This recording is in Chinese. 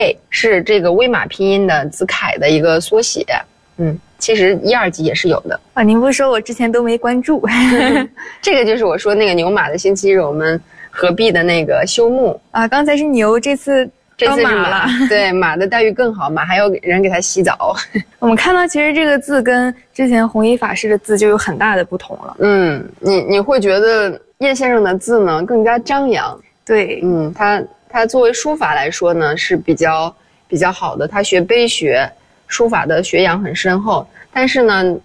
是这个威玛拼音的子凯的一个缩写。其实1、2级也是有的啊。您不说，我之前都没关注。 这个就是我说那个牛马的星期日，我们合璧的那个休牧啊。刚才是牛，这次是马了。 对，马的待遇更好，马还有人给他洗澡。 我们看到其实这个字跟之前弘一法师的字就有很大的不同了。 你会觉得叶先生的字呢更加张扬。 对， 他作为书法来说呢是比较好的，他学碑学，书法的学养很深厚。但是呢，